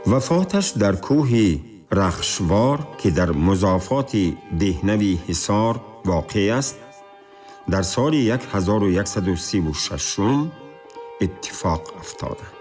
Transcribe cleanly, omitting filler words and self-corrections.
وفاتش در کوه رخشوار که در مضافات دهنوی حصار واقع است در سال 1136 اتفاق افتاد.